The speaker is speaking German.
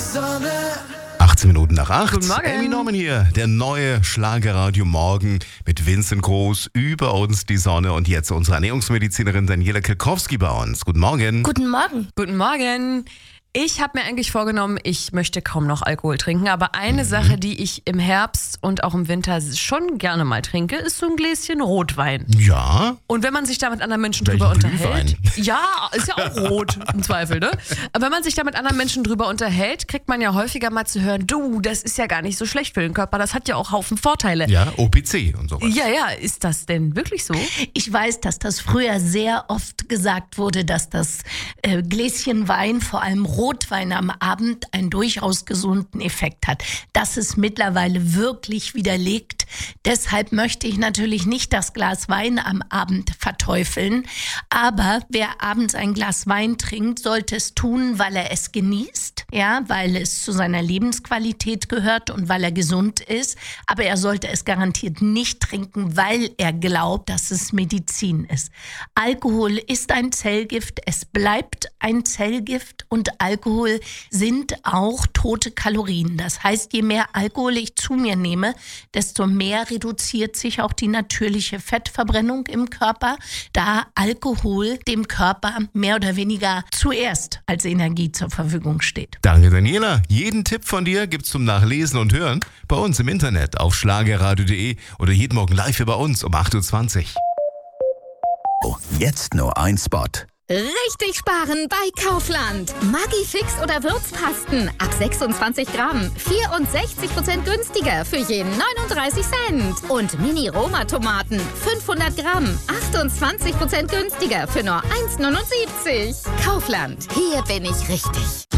Sonne. 18 Minuten nach 8. Guten Morgen. Amy Norman hier, der neue Schlagerradio Morgen mit Vincent Groß, über uns die Sonne und jetzt unsere Ernährungsmedizinerin Daniela Kilkowski bei uns. Guten Morgen. Guten Morgen. Guten Morgen. Ich habe mir eigentlich vorgenommen, ich möchte kaum noch Alkohol trinken, aber eine Sache, die ich im Herbst und auch im Winter schon gerne mal trinke, ist so ein Gläschen Rotwein. Ja? Und wenn man sich da mit anderen Menschen Welchen drüber unterhält, Glühwein? ja, ist ja auch rot im Zweifel, ne? Aber wenn man sich da mit anderen Menschen drüber unterhält, kriegt man ja häufiger mal zu hören, du, das ist ja gar nicht so schlecht für den Körper, das hat ja auch Haufen Vorteile. Ja, OPC und sowas. Ja, ist das denn wirklich so? Ich weiß, dass das früher sehr oft gesagt wurde, dass das Gläschen Wein, vor allem Rotwein am Abend, einen durchaus gesunden Effekt hat. Das ist mittlerweile wirklich widerlegt. Deshalb möchte ich natürlich nicht das Glas Wein am Abend verteufeln. Aber wer abends ein Glas Wein trinkt, sollte es tun, weil er es genießt, ja, weil es zu seiner Lebensqualität gehört und weil er gesund ist. Aber er sollte es garantiert nicht trinken, weil er glaubt, dass es Medizin ist. Alkohol ist ein Zellgift, es bleibt ein Zellgift und Alkohol sind auch tote Kalorien. Das heißt, je mehr Alkohol ich zu mir nehme, desto mehr reduziert sich auch die natürliche Fettverbrennung im Körper, da Alkohol dem Körper mehr oder weniger zuerst als Energie zur Verfügung steht. Danke, Daniela. Jeden Tipp von dir gibt's zum Nachlesen und Hören bei uns im Internet auf schlagerradio.de oder jeden Morgen live hier bei uns um 8.20 Uhr. Jetzt nur ein Spot. Richtig sparen bei Kaufland. Maggi-Fix oder Würzpasten ab 26 Gramm. 64% günstiger für jeden 39 Cent. Und Mini-Roma-Tomaten 500 Gramm. 28% günstiger für nur 1,79. Kaufland, hier bin ich richtig.